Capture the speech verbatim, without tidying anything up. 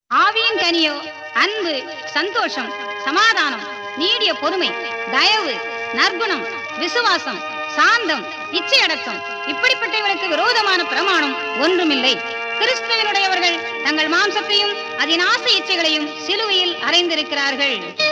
ஆவியின் கனியோ அன்பு, சந்தோஷம், சமாதானம், நீடிய பொறுமை, தயவு, நற்குணம், விசுவாசம், சாந்தம், இச்சையடக்கம். இப்படிப்பட்டவர்களுக்கு விரோதமான பிரமாணம் ஒன்றுமில்லை. கிறிஸ்துவினுடையவர்கள் தங்கள் மாம்சத்தையும் அதன் ஆசை இச்சைகளையும் சிலுவையில் அறைந்திருக்கிறார்கள்.